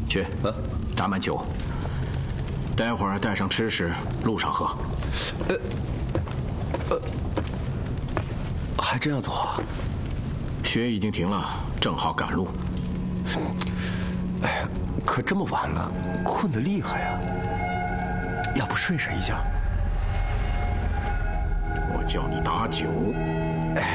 去打满酒，待会儿带上吃食，路上喝。 还真要走啊？ 雪已经停了，正好赶路。 哎呀，可这么晚了，困得厉害呀。要不睡上一觉？ 我叫你打酒。